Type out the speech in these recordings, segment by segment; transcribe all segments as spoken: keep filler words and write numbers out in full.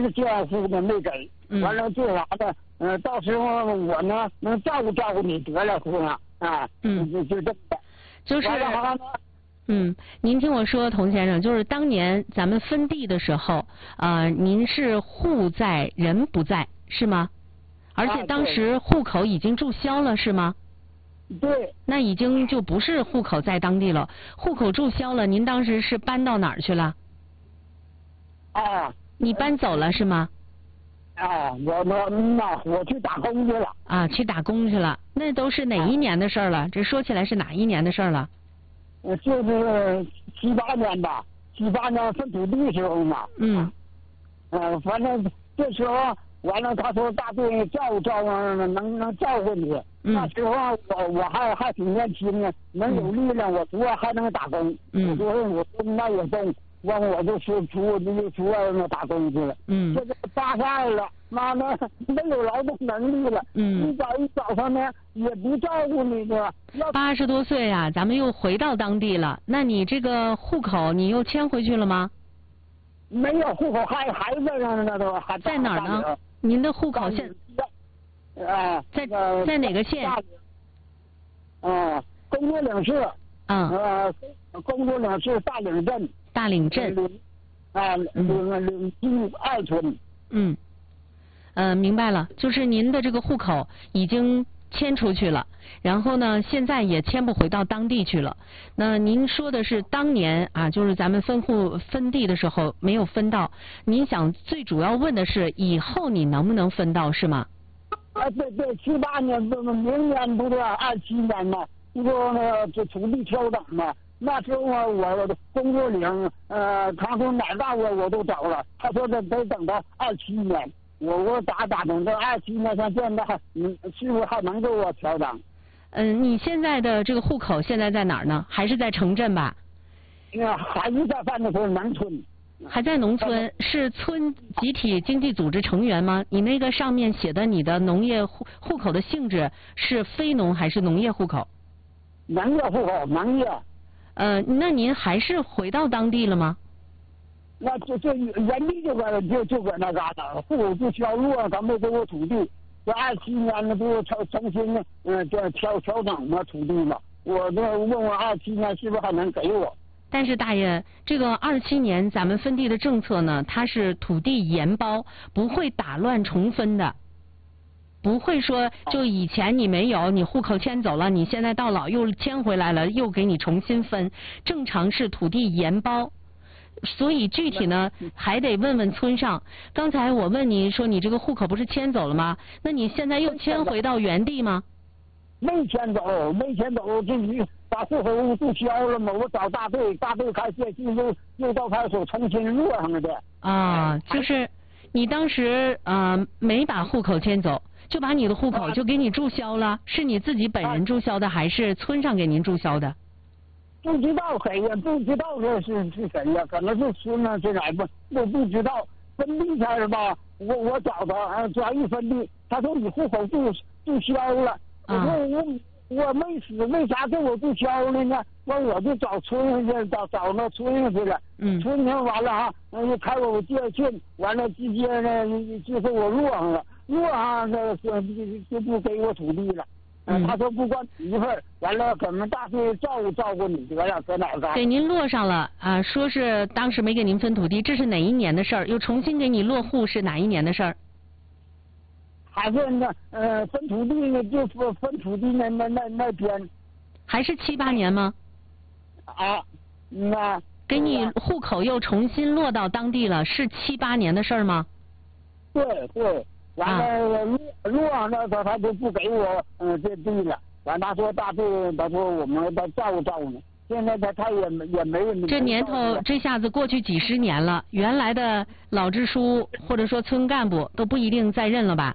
是交户呢没给，完了做啥的？嗯、呃，到时候我呢能照顾照顾你得了，姑娘啊，嗯，就就这么的。 就是。嗯，您听我说，童先生，就是当年咱们分地的时候，呃，您是户在人不在，是吗？而且当时户口已经注销了，是吗？ 对。 那已经就不是户口在当地了，户口注销了，您当时是搬到哪儿去了？ 啊。 你搬走了是吗？ 啊，我我那我去打工去了。 啊，去打工去了，那都是哪一年的事儿了？这说起来是哪一年的事儿了？ 呃，就是七八年吧，七八年分土地时候嘛。 嗯。 呃，反正这时候完了，他说大队照顾照顾，能能照顾你。 嗯。 那时候我我还还挺年轻呢，能有力量，我主要还能打工。 嗯。 我说我说那也动，完我就出出就出外面打工去了。 嗯。 这个八十二了，妈的没有劳动能力了。 嗯。 一早一早上呢也不照顾你的。 八十多岁呀、啊，咱们又回到当地了。那你这个户口你又迁回去了吗？ 没有，户口还还在那呢，都还在哪儿呢？您的户口现啊， 在在哪个县？ 啊，公主岭市。 嗯。 呃，公主岭市大岭镇。 大岭镇。 啊，岭岭西二村。 嗯。呃，明白了，就是您的这个户口已经迁出去了，然后呢，现在也迁不回到当地去了。那您说的是当年啊，就是咱们分户分地的时候没有分到，您想最主要问的是以后你能不能分到是吗？ 啊，对对，七八年不明年不是二七年嘛，不说那这土地调整嘛。那时候啊，我的工作岭，呃，他说哪大我我都找了，他说这得等到二七年。我我打打等到二七年，像现在还嗯，是不是还能给我调整？ 嗯，你现在的这个户口现在在哪儿呢？还是在城镇吧？ 那还是在范围村农村。 还在农村，是村集体经济组织成员吗？你那个上面写的你的农业户户口的性质是非农还是农业户口？ 农业户口，农业。 呃，那您还是回到当地了吗？ 那这这原地就搁就就搁那嘎达，户口注销落，他没给我土地。这二七年呢，不是重重新呢，嗯，这调调整嘛土地嘛。我这问问二七年是不是还能给我？ 但是大爷，这个二七年咱们分地的政策呢，它是土地严包，不会打乱重分的，不会说就以前你没有，你户口迁走了，你现在到老又迁回来了，又给你重新分。正常是土地严包。所以具体呢，还得问问村上。刚才我问你说，你这个户口不是迁走了吗？那你现在又迁回到原地吗？ 没迁走，没迁走，这你把户口注销了嘛？我找大队，大队开写信又又到派出所重新落上了的。 啊，就是你当时呃没把户口迁走，就把你的户口就给你注销了，是你自己本人注销的，还是村上给您注销的？ 不知道谁呀？不知道这是是谁呀？可能是村呢，这哪不我不知道。分地前儿吧，我我找他，啊，转移分地，他说你户口注注销了。我说我我没死，为啥给我注销了呢？完我就找村上去，找找那村上去了。 嗯。 村上完了哈，就开我接信，完了直接呢就给我落上了，落上那就就不给我土地了。嗯，他说不管你一份儿，完了可能大队照顾照顾你得了，搁哪干？ 给您落上了啊，说是当时没给您分土地，这是哪一年的事儿？又重新给你落户是哪一年的事儿？ 还是那呃分土地呢？就分分土地那那那那天， 还是七八年吗？ 啊，那给你户口又重新落到当地了，是七八年的事儿吗？ 对对。完了落落上了，他他就不给我嗯这地了。完他说大队，他说我们再照顾照顾你。现在他他也没也没人。 这年头这下子过去几十年了，原来的老支书或者说村干部都不一定在任了吧？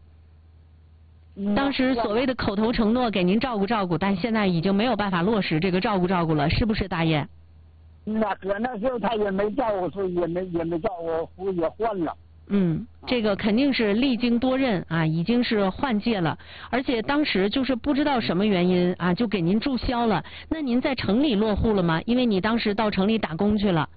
当时所谓的口头承诺给您照顾照顾，但现在已经没有办法落实这个照顾照顾了，是不是大爷？ 那搁那时候他也没照顾，所以也没也没照顾，也换了。 嗯，这个肯定是历经多任啊，已经是换届了，而且当时就是不知道什么原因啊，就给您注销了。那您在城里落户了吗？因为你当时到城里打工去了，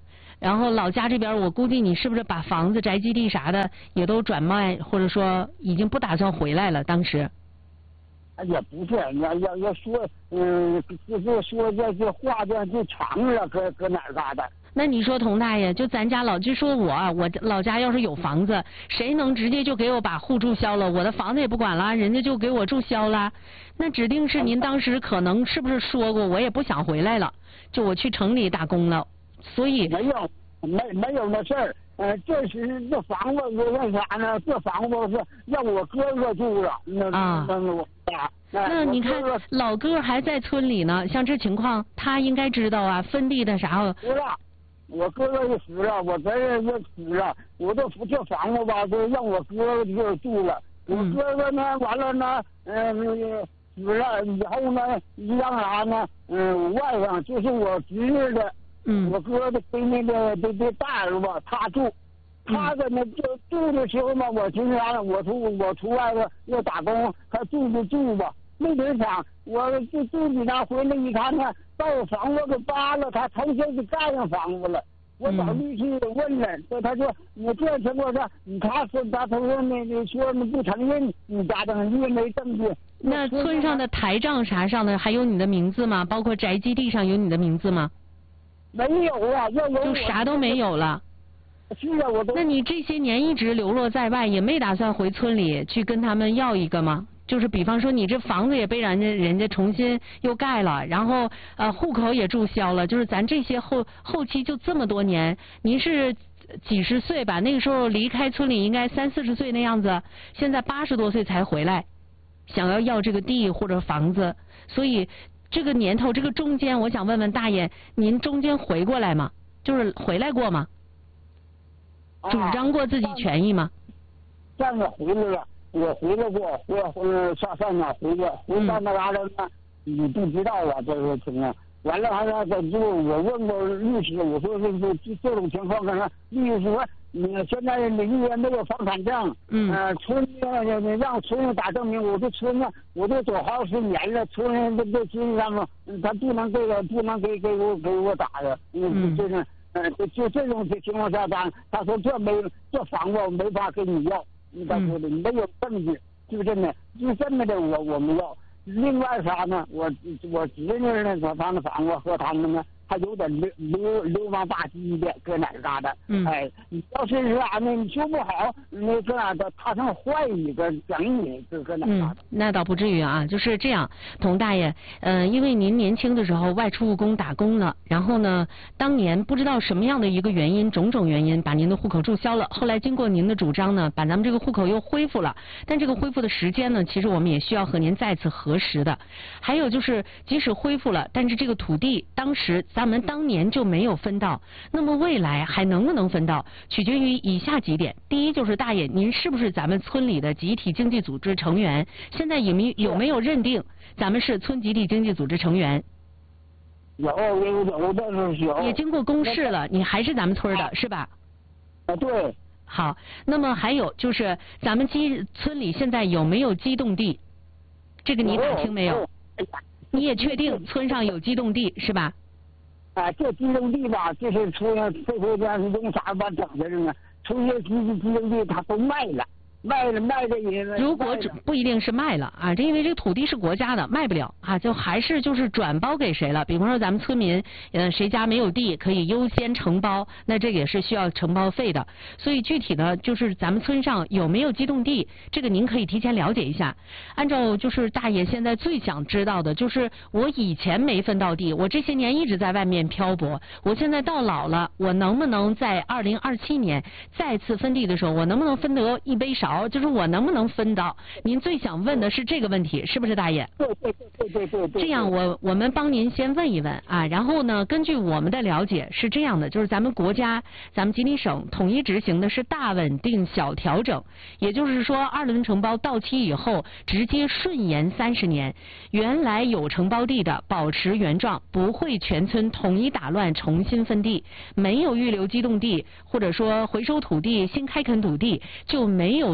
然后老家这边，我估计你是不是把房子、宅基地啥的也都转卖，或者说已经不打算回来了？当时。 也不是，要要要说，嗯，就是说这这话这就长了，搁搁哪儿嘎达？ 那你说童大爷，就咱家老就说我我老家要是有房子，谁能直接就给我把户注销了？我的房子也不管了，人家就给我注销了，那指定是您当时可能是不是说过，我也不想回来了，就我去城里打工了，所以没有没没有那事儿。呃，这是这房子是为啥呢？这房子是让我哥哥住了，那啊， 那我啊。 那你看老哥还在村里呢，像这情况他应该知道啊，分地的啥？ 死了，我哥哥就死了，我侄儿就死了，我这这房子吧，就让我哥哥就住了。我哥哥呢，完了呢，嗯、呃，死了以后呢，让啥呢？嗯、呃，外甥就是我侄女的。 嗯， 我哥的闺女的的的大儿子，他住，他在那住住的时候嘛，我寻思啥，我出我出外头要打工，他住就住吧。没成想，我就住你那回来一看呢，把我房子给扒了，他重新就盖上房子了。我找律师问了，说他说你这情况下，你他说他他说那你说你不承认你家等你也没证据。 那村上的台账啥上的还有你的名字吗？包括宅基地上有你的名字吗？ 没有啊，要有就啥都没有了。 是啊，我都。 那你这些年一直流落在外，也没打算回村里去跟他们要一个吗？就是比方说你这房子也被人家人家重新又盖了，然后呃户口也注销了，就是咱这些后后期就这么多年，您是几十岁吧？那个时候离开村里应该三四十岁那样子，现在八十多岁才回来，想要要这个地或者房子，所以。这个年头，这个中间，我想问问大爷，您中间回过来吗？就是回来过吗？ 啊、 主张过自己权益吗？ 上次回来了，我回来过，回回上上哪回过，回到那嘎达呢？你不知道啊，这个情况。完了还要就我问过律师，我说这这这种情况，可能律师说，你现在你也没有房产证， 嗯， 呃，村呢你让村上打证明，我这村呢我都走好十年了，村上这这村上嘛，他不能给我不能给给我给我打的，嗯，就是，呃，就就这种情况下，他他说这没这房子没法给你要，他说的没有证据，就这么就这么的我我们要。另外啥呢？我我侄女呢，他他那房子和他们呢，还有点流流流氓吧唧的，搁哪嘎达？ 嗯， 哎，你要是啥呢？你修不好，那搁哪的？他成坏你个整你，搁搁哪嘎达？ 嗯，那倒不至于啊，就是这样，童大爷，呃，因为您年轻的时候外出务工打工了，然后呢，当年不知道什么样的一个原因，种种原因把您的户口注销了，后来经过您的主张呢，把咱们这个户口又恢复了，但这个恢复的时间呢，其实我们也需要和您再次核。核实的，还有就是，即使恢复了，但是这个土地当时咱们当年就没有分到，那么未来还能不能分到，取决于以下几点。第一就是大爷，您是不是咱们村里的集体经济组织成员？现在有没有没有认定咱们是村集体经济组织成员？ 有有有的是有。 也经过公示了，你还是咱们村的，是吧？ 啊，对。 好，那么还有就是，咱们基村里现在有没有机动地？这个你打听没有？你也确定村上有机动地是吧？ 啊，这机动地吧，就是出现这回这是用啥把整的呢？出现机机动地，他都卖了。卖了卖的也。 如果不一定是卖了啊，这因为这个土地是国家的，卖不了啊，就还是就是转包给谁了。比方说咱们村民，呃，谁家没有地，可以优先承包，那这也是需要承包费的。所以具体的就是咱们村上有没有机动地，这个您可以提前了解一下。按照就是大爷现在最想知道的就是，我以前没分到地，我这些年一直在外面漂泊，我现在到老了，我能不能在二零二七年再次分地的时候，我能不能分得一杯勺？就是我能不能分到？您最想问的是这个问题，是不是大爷？ 对对对对对对。 这样我我们帮您先问一问啊，然后呢，根据我们的了解是这样的，就是咱们国家、咱们吉林省统一执行的是大稳定小调整，也就是说二轮承包到期以后，直接顺延三十年，原来有承包地的保持原状，不会全村统一打乱重新分地，没有预留机动地或者说回收土地、新开垦土地，就没有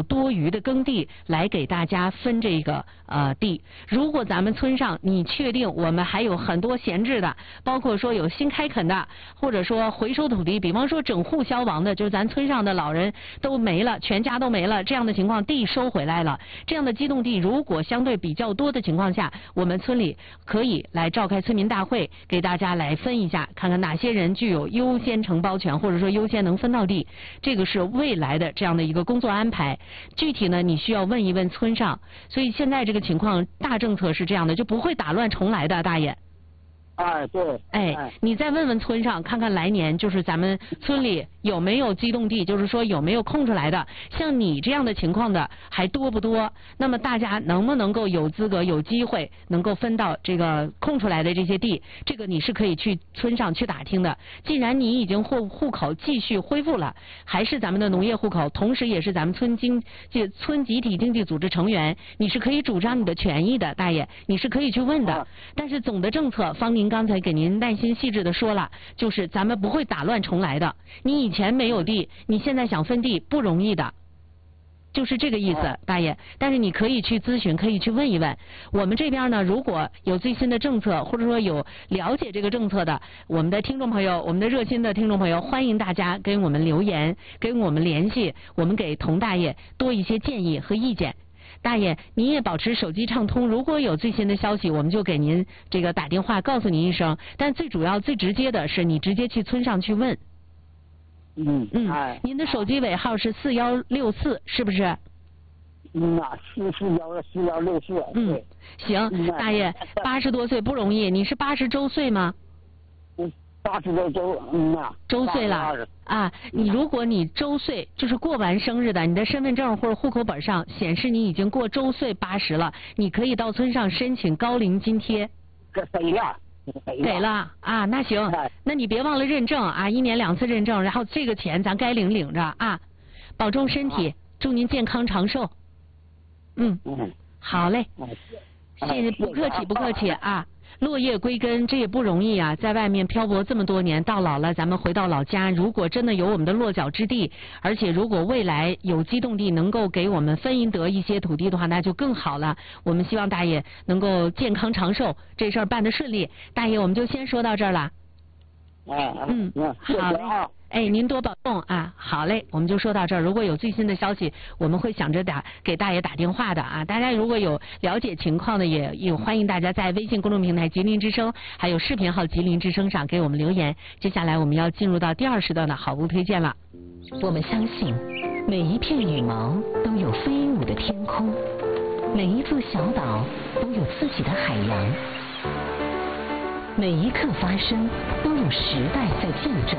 多余的耕地来给大家分这个呃地。如果咱们村上你确定我们还有很多闲置的，包括说有新开垦的，或者说回收土地，比方说整户消亡的，就是咱村上的老人都没了，全家都没了，这样的情况地收回来了，这样的机动地如果相对比较多的情况下，我们村里可以来召开村民大会，给大家来分一下，看看哪些人具有优先承包权，或者说优先能分到地，这个是未来的这样的一个工作安排。具体呢，你需要问一问村上。所以现在这个情况，大政策是这样的，就不会打乱重来的，大爷。 哎，对。 哎， 哎你再问问村上，看看来年就是咱们村里有没有机动地，就是说有没有空出来的，像你这样的情况的还多不多？那么大家能不能够有资格、有机会能够分到这个空出来的这些地？这个你是可以去村上去打听的。既然你已经户户口继续恢复了，还是咱们的农业户口，同时也是咱们村经这村集体经济组织成员，你是可以主张你的权益的，大爷，你是可以去问的。 啊、 但是总的政策，方宁刚才给您耐心细致的说了，就是咱们不会打乱重来的。你以前没有地，你现在想分地不容易的，就是这个意思，大爷。但是你可以去咨询，可以去问一问。我们这边呢，如果有最新的政策，或者说有了解这个政策的，我们的听众朋友，我们的热心的听众朋友，欢迎大家给我们留言，跟我们联系，我们给童大爷多一些建议和意见。大爷，您也保持手机畅通，如果有最新的消息，我们就给您这个打电话告诉您一声。但最主要、最直接的是，你直接去村上去问。 嗯嗯， 哎， 您的手机尾号是四幺六四，是不是？ 嗯呐，四四幺四幺六四。 嗯，行，大爷，八十多岁不容易，你是八十周岁吗？ 嗯，八十多周，嗯呐。 周岁了啊！你如果你周岁就是过完生日的，你的身份证或者户口本上显示你已经过周岁八十了，你可以到村上申请高龄津贴。 给给了。 给了啊，那行，那你别忘了认证啊，一年两次认证，然后这个钱咱该领领着啊，保重身体，祝您健康长寿。嗯，好嘞，谢谢，不客气不客气啊。落叶归根，这也不容易啊，在外面漂泊这么多年，到老了咱们回到老家，如果真的有我们的落脚之地，而且如果未来有机动地能够给我们分赢得一些土地的话，那就更好了。我们希望大爷能够健康长寿，这事儿办得顺利。大爷，我们就先说到这儿了。 哎， 嗯，好嘞，哎，您多保重啊。好嘞，我们就说到这儿。如果有最新的消息，我们会想着打给大爷打电话的啊。大家如果有了解情况的，也也欢迎大家在微信公众平台吉林之声，还有视频号吉林之声上给我们留言。接下来我们要进入到第二时段的好物推荐了。 我们相信，每一片羽毛都有飞舞的天空，每一座小岛都有自己的海洋。每一刻发生都有时代在见证。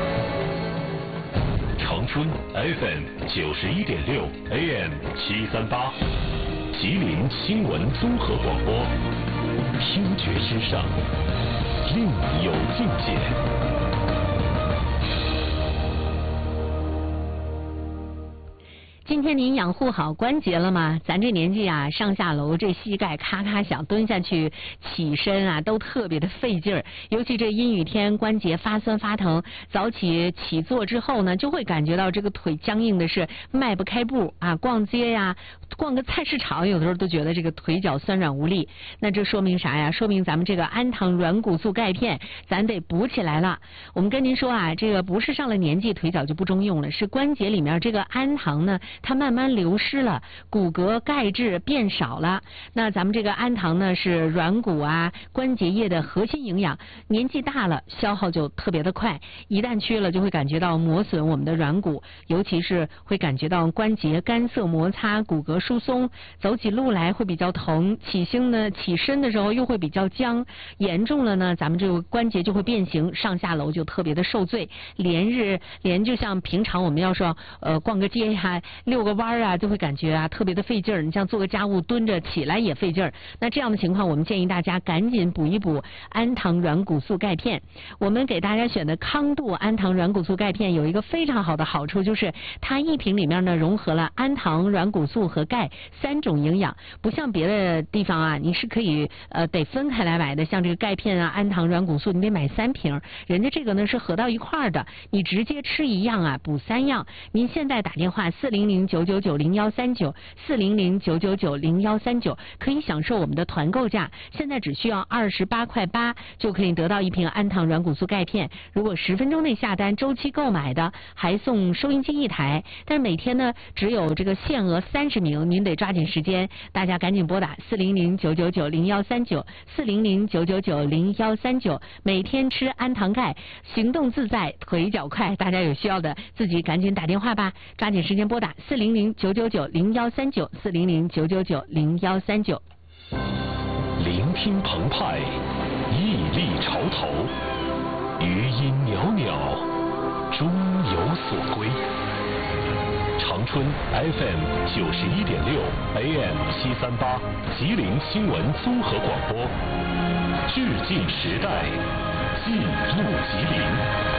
长春 F M 九十一点六 A M 七三八，吉林新闻综合广播，听觉之上另有境界。 今天您养护好关节了吗？咱这年纪啊，上下楼这膝盖咔咔响，蹲下去起身啊都特别的费劲儿。尤其这阴雨天，关节发酸发疼，早起起坐之后呢，就会感觉到这个腿僵硬的是迈不开步啊。逛街呀，逛个菜市场，有的时候都觉得这个腿脚酸软无力。那这说明啥呀？说明咱们这个氨糖软骨素钙片咱得补起来了。我们跟您说啊，这个不是上了年纪腿脚就不中用了，是关节里面这个氨糖呢，它慢慢流失了，骨骼钙质变少了。那咱们这个氨糖呢，是软骨啊关节液的核心营养，年纪大了消耗就特别的快，一旦缺了就会感觉到磨损我们的软骨，尤其是会感觉到关节干涩摩擦，骨骼疏松，走起路来会比较疼，起身呢起身的时候又会比较僵，严重了呢咱们这个关节就会变形，上下楼就特别的受罪，连日连就像平常我们要说呃逛个街呀，遛个弯啊，就会感觉啊特别的费劲儿。你像做个家务蹲着起来也费劲儿。那这样的情况，我们建议大家赶紧补一补氨糖软骨素钙片。我们给大家选的康度氨糖软骨素钙片有一个非常好的好处，就是它一瓶里面呢融合了氨糖、软骨素和钙三种营养，不像别的地方啊，你是可以呃得分开来买的，像这个钙片啊、氨糖、软骨素，你得买三瓶，人家这个呢是合到一块儿的，你直接吃一样啊，补三样。您现在打电话四零零零九九九零幺三九四零零九九九零幺三九，可以享受我们的团购价，现在只需要二十八块八就可以得到一瓶安糖软骨素钙片。如果十分钟内下单，周期购买的还送收音机一台，但是每天呢只有这个限额三十名，您得抓紧时间，大家赶紧拨打四零零九九九零幺三九四零零九九九零幺三九，每天吃安糖钙，行动自在，腿脚快。大家有需要的自己赶紧打电话吧，抓紧时间拨打四零零九九九零幺三九四零零九九九零幺三九。 聆听澎湃，屹立潮头，余音袅袅，终有所归。长春 F M 九十一点六 A M 七三八，吉林新闻综合广播，致敬时代，记录吉林。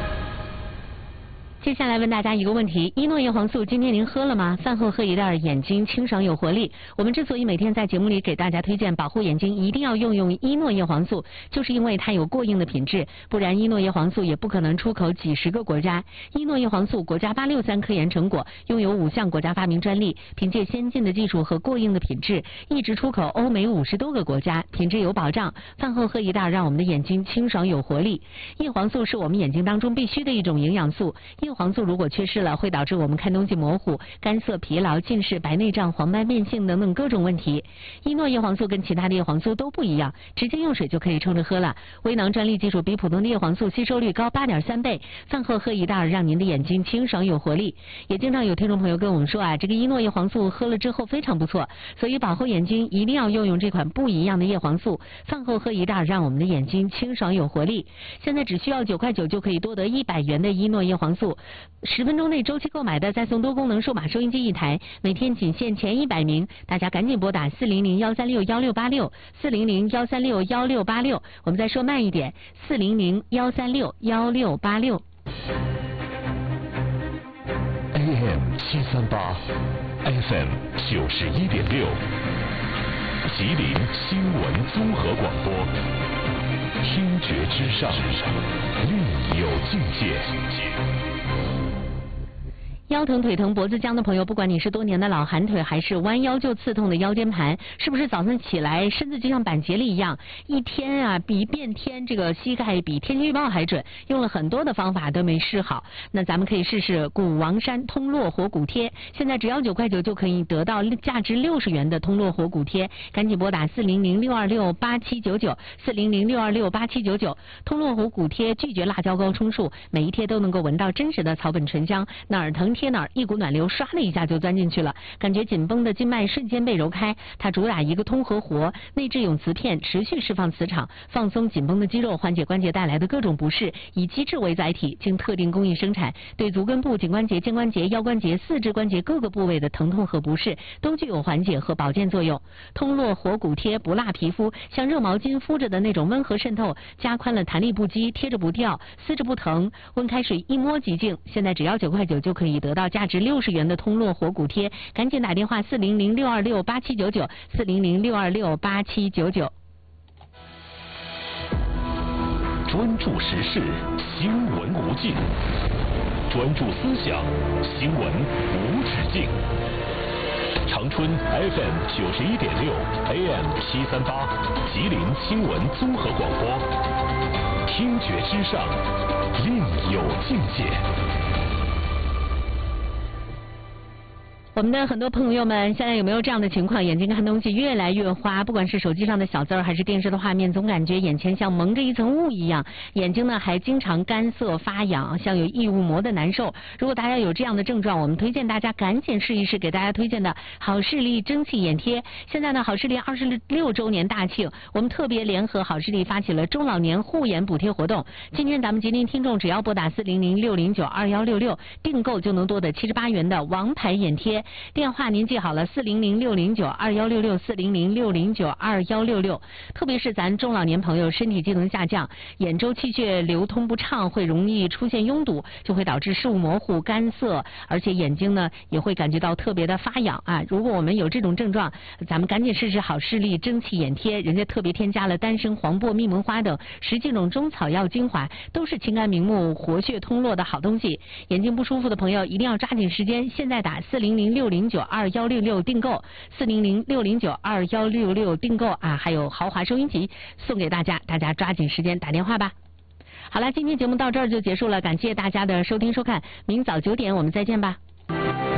接下来问大家一个问题：伊诺叶黄素今天您喝了吗？饭后喝一袋，眼睛清爽有活力。我们之所以每天在节目里给大家推荐保护眼睛一定要用用伊诺叶黄素，就是因为它有过硬的品质，不然伊诺叶黄素也不可能出口几十个国家。伊诺叶黄素国家八六三科研成果，拥有五项国家发明专利，凭借先进的技术和过硬的品质，一直出口欧美五十多个国家，品质有保障。饭后喝一袋，让我们的眼睛清爽有活力。叶黄素是我们眼睛当中必须的一种营养素，叶黄素如果缺失了，会导致我们看东西模糊、干涩、疲劳、近视、白内障、黄斑变性等等各种问题。伊诺叶黄素跟其他的叶黄素都不一样，直接用水就可以冲着喝了。微囊专利技术比普通的叶黄素吸收率高 八点三倍，饭后喝一袋，让您的眼睛清爽有活力。也经常有听众朋友跟我们说啊，这个伊诺叶黄素喝了之后非常不错，所以保护眼睛一定要用用这款不一样的叶黄素。饭后喝一袋，让我们的眼睛清爽有活力。现在只需要九块九就可以多得一百元的伊诺叶黄素。十分钟内周期购买的再送多功能数码收音机一台，每天仅限前一百名，大家赶紧拨打四零零幺三六幺六八六四零零幺三六幺六八六，我们再说慢一点，四零零幺三六幺六八六。 A M 七三八 F M 九十一点六，吉林新闻综合广播，听觉之上，另有境界。 腰疼、腿疼、脖子僵的朋友，不管你是多年的老寒腿，还是弯腰就刺痛的腰间盘，是不是早上起来身子就像板结了一样，一天啊比一变天，这个膝盖比天气预报还准，用了很多的方法都没治好。那咱们可以试试古王山通络活骨贴，现在只要九块九就可以得到价值六十元的通络活骨贴，赶紧拨打四零零六二六八七九九四零零六二六八七九九。通络活骨贴拒绝辣椒膏充数，每一贴都能够闻到真实的草本醇香，哪儿疼贴哪儿，一股暖流唰的一下就钻进去了，感觉紧绷的经脉瞬间被揉开。它主打一个通和活，内置永磁片，持续释放磁场，放松紧绷的肌肉，缓解关节带来的各种不适。以机制为载体，经特定工艺生产，对足根部、颈关节、肩关节、腰关节、四肢关节各个部位的疼痛和不适都具有缓解和保健作用。通络活骨贴不辣皮肤，像热毛巾敷着的那种温和渗透，加宽了弹力不羁，贴着不掉，撕着不疼，温开水一摸即净。现在只要九块九就可以得到价值六十元的通络活骨贴，赶紧打电话四零零六二六八七九九四零零六二六八七九九。 专注时事，新闻无尽；专注思想，新闻无止境。长春 F M 九十一点六 A M 七三八，吉林新闻综合广播，听觉之上，另有境界。 我们的很多朋友们现在有没有这样的情况，眼睛看东西越来越花，不管是手机上的小字儿还是电视的画面，总感觉眼前像蒙着一层雾一样，眼睛呢还经常干涩发痒，像有异物膜的难受。如果大家有这样的症状，我们推荐大家赶紧试一试给大家推荐的好视力蒸汽眼贴。现在呢好视力二十六周年大庆，我们特别联合好视力发起了中老年护眼补贴活动。今天咱们吉林听众只要拨打四零零六零九二幺六六订购，就能多得七十八元的王牌眼贴。 电话您记好了，四零零六零九二幺六六，四零零六零九二幺六六。特别是咱中老年朋友身体机能下降，眼周气血流通不畅，会容易出现拥堵，就会导致视物模糊、干涩，而且眼睛呢也会感觉到特别的发痒啊。如果我们有这种症状，咱们赶紧试试好视力蒸汽眼贴，人家特别添加了丹参、黄柏、密蒙花等十几种中草药精华，都是清肝明目、活血通络的好东西。眼睛不舒服的朋友一定要抓紧时间，现在打四零零六零九二幺六六订购，四零零六零九二幺六六订购啊，还有豪华收音机送给大家，大家抓紧时间打电话吧。好了，今天节目到这儿就结束了，感谢大家的收听收看，明早九点我们再见吧。